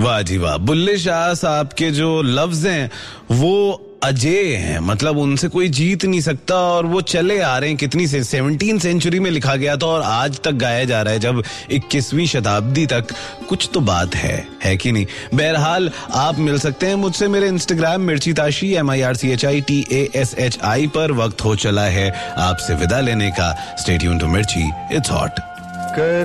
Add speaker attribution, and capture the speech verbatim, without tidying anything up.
Speaker 1: वाह जी वाह, बुल्ले शाह साहब के जो लफ्ज हैं वो अजेय हैं, मतलब उनसे कोई जीत नहीं सकता और वो चले आ रहे हैं कितनी से सेवनटीन सेंचुरी में लिखा गया था और आज तक गाया जा रहा है, जब इक्कीसवीं शताब्दी तक। कुछ तो बात है है कि नहीं। बहरहाल आप मिल सकते हैं मुझसे मेरे इंस्टाग्राम मिर्ची Tashi M I R C H I T A S H I पर। वक्त हो चला है आपसे विदा लेने का। स्टे ट्यून्ड टू मिर्ची, इट्स हॉट।